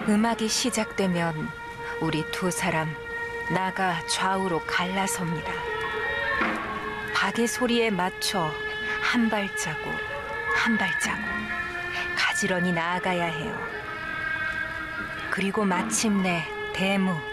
음악이 시작되면 우리 두 사람 나가 좌우로 갈라섭니다. 박의 소리에 맞춰 한 발자국 한 발자국 가지런히 나아가야 해요. 그리고 마침내 대무